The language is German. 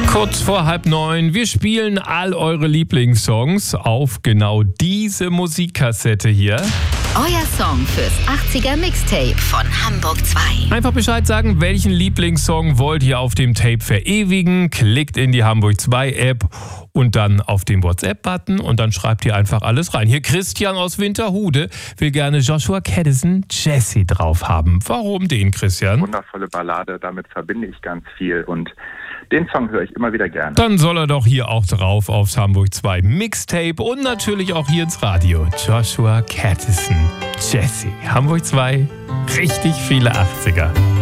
Kurz vor 8:30. Wir spielen all eure Lieblingssongs auf genau diese Musikkassette hier. Euer Song fürs 80er Mixtape von Hamburg 2. Einfach Bescheid sagen, welchen Lieblingssong wollt ihr auf dem Tape verewigen. Klickt in die Hamburg 2 App und dann auf den WhatsApp-Button und dann schreibt ihr einfach alles rein. Hier Christian aus Winterhude will gerne Joshua Caddison Jesse drauf haben. Warum den, Christian? Wundervolle Ballade, damit verbinde ich ganz viel und den Song höre ich immer wieder gerne. Dann soll er doch hier auch drauf aufs Hamburg 2 Mixtape und natürlich auch hier ins Radio. Joshua Caddison Jesse. Hamburg 2, richtig viele 80er.